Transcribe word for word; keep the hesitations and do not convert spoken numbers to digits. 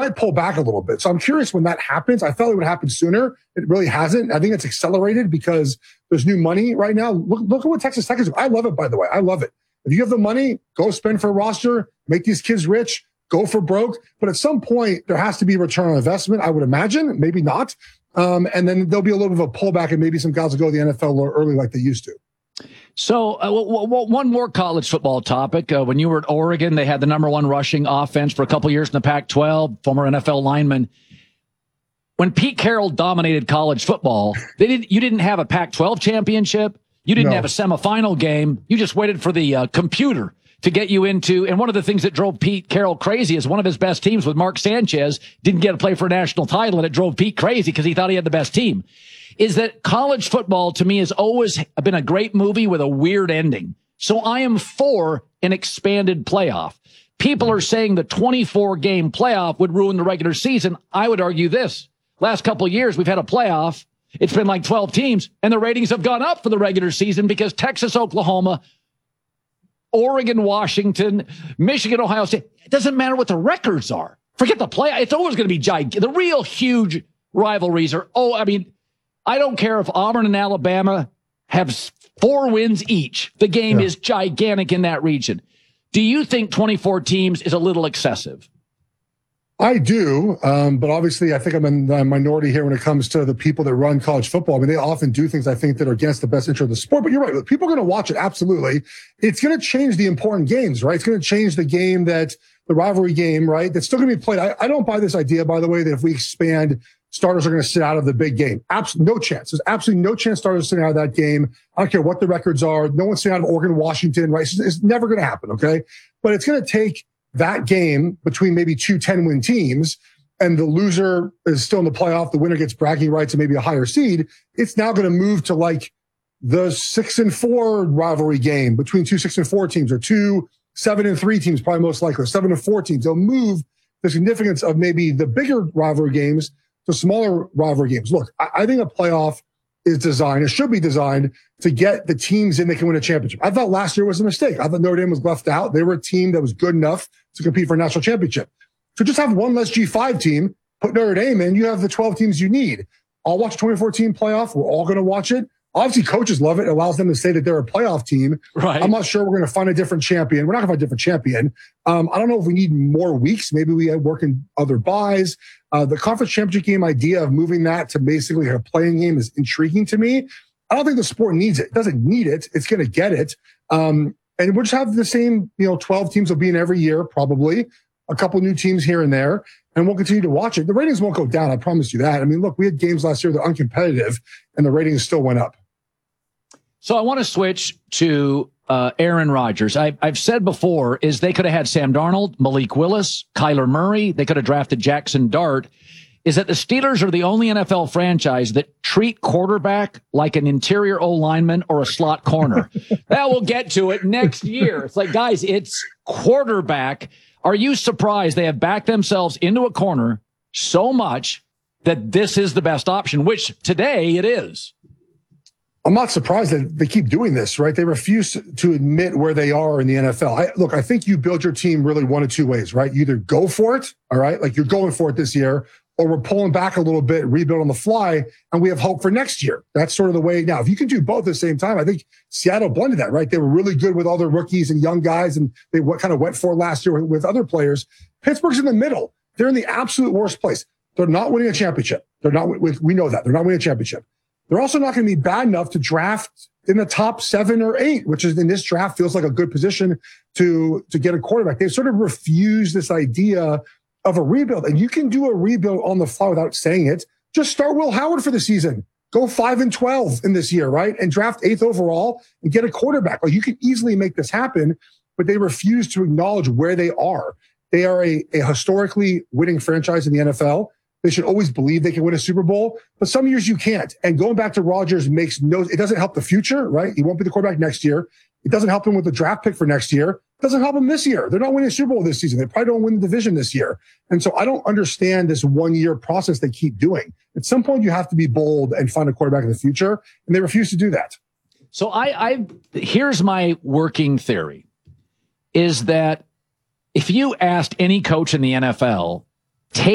might pull back a little bit. So I'm curious when that happens. I felt it would happen sooner. It really hasn't. I think it's accelerated because there's new money right now. Look, look at what Texas Tech is doing. I love it, by the way. I love it. If you have the money, go spend for a roster, make these kids rich, go for broke. But at some point, there has to be a return on investment, I would imagine. Maybe not. Um, and then there'll be a little bit of a pullback, and maybe some guys will go to the N F L a little early like they used to. So uh, w- w- one more college football topic. Uh, when you were at Oregon, they had the number one rushing offense for a couple years in the Pac twelve, former N F L lineman. When Pete Carroll dominated college football, they didn't. You didn't have a Pac twelve championship. You didn't No. have a semifinal game. You just waited for the uh, computer to get you into. And one of the things that drove Pete Carroll crazy is one of his best teams with Mark Sanchez didn't get to play for a national title, and it drove Pete crazy because he thought he had the best team. Is that college football to me has always been a great movie with a weird ending. So I am for an expanded playoff. People are saying the twenty-four game playoff would ruin the regular season. I would argue this. Last couple of years, we've had a playoff. It's been like twelve teams, and the ratings have gone up for the regular season because Texas, Oklahoma, Oregon, Washington, Michigan, Ohio State. It doesn't matter what the records are. Forget the play. It's always going to be gigantic. The real huge rivalries are, oh, I mean, I don't care if Auburn and Alabama have four wins each. The game yeah. is gigantic in that region. Do you think twenty-four teams is a little excessive? I do, um, but obviously I think I'm in the minority here when it comes to the people that run college football. I mean, they often do things I think that are against the best interest of the sport, but you're right. People are going to watch it. Absolutely. It's going to change the important games, right? It's going to change the game that the rivalry game, right? That's still going to be played. I, I don't buy this idea, by the way, that if we expand, starters are going to sit out of the big game. Absolutely no chance. There's absolutely no chance starters are sitting out of that game. I don't care what the records are. No one's sitting out of Oregon, Washington, right? It's, it's never going to happen. Okay. But it's going to take that game between maybe two ten-win teams, and the loser is still in the playoff. The winner gets bragging rights and maybe a higher seed. It's now going to move to like the six and four rivalry game between two six and four teams, or two seven and three teams, probably most likely, or seven and four teams. They'll move the significance of maybe the bigger rivalry games to smaller rivalry games. Look, I, I think a playoff is designed, it should be designed to get the teams in that can win a championship. I thought last year was a mistake. I thought Notre Dame was left out. They were a team that was good enough to compete for a national championship. So just have one less G five team, put Notre Dame in, you have the twelve teams you need. I'll watch a twenty-four team playoff. We're all going to watch it. Obviously, coaches love it. It allows them to say that they're a playoff team. Right. I'm not sure we're going to find a different champion. We're not going to find a different champion. Um, I don't know if we need more weeks. Maybe we work in other buys. Uh, the conference championship game idea of moving that to basically a playing game is intriguing to me. I don't think the sport needs it. It doesn't need it. It's going to get it. Um, and we'll just have the same, you know, twelve teams will be in every year, probably. A couple new teams here and there. And we'll continue to watch it. The ratings won't go down. I promise you that. I mean, look, we had games last year that were uncompetitive, and the ratings still went up. So I want to switch to uh, Aaron Rodgers. I, I've said before is they could have had Sam Darnold, Malik Willis, Kyler Murray. They could have drafted Jackson Dart. Is that the Steelers are the only N F L franchise that treat quarterback like an interior O lineman or a slot corner. That we'll get to it next year. It's like, guys, it's quarterback. Are you surprised they have backed themselves into a corner so much that this is the best option, which today it is? I'm not surprised that they keep doing this, right? They refuse to admit where they are in the N F L. I, look, I think you build your team really one of two ways, right? You either go for it, all right? Like you're going for it this year, or we're pulling back a little bit, rebuild on the fly, and we have hope for next year. That's sort of the way. Now, if you can do both at the same time, I think Seattle blended that, right? They were really good with all their rookies and young guys, and they what kind of went for last year with, with other players. Pittsburgh's in the middle. They're in the absolute worst place. They're not winning a championship. They're not. We know that. They're not winning a championship. They're also not going to be bad enough to draft in the top seven or eight, which is in this draft feels like a good position to, to get a quarterback. They sort of refuse this idea of a rebuild. And you can do a rebuild on the fly without saying it. Just start Will Howard for the season. Go five and twelve in this year, right? And draft eighth overall and get a quarterback. Like you can easily make this happen, but they refuse to acknowledge where they are. They are a, a historically winning franchise in the N F L. They should always believe they can win a Super Bowl, but some years you can't. And going back to Rodgers makes no, it doesn't help the future, right? He won't be the quarterback next year. It doesn't help him with the draft pick for next year. It doesn't help him this year. They're not winning a Super Bowl this season. They probably don't win the division this year. And so I don't understand this one year process they keep doing. At some point you have to be bold and find a quarterback in the future. And they refuse to do that. So I, I, here's my working theory is that if you asked any coach in the N F L,